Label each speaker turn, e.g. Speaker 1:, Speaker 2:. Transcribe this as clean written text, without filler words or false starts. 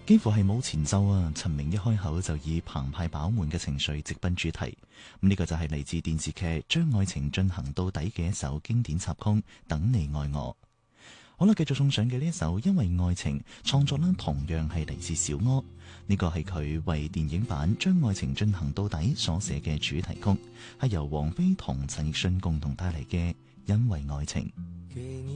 Speaker 1: 幾乎係冇前奏啊！陳明一開口就以澎湃飽滿嘅情緒直奔主題。呢個就係嚟自電視劇《將愛情進行到底》嘅一首經典插曲《等你愛我》。好啦，繼續送上嘅呢一首《因為愛情》創作呢，同樣係嚟自小柯。呢個係佢為電影版《將愛情進行到底》所寫嘅主題曲，係由王菲同陳奕迅共同帶嚟嘅《因為愛情》。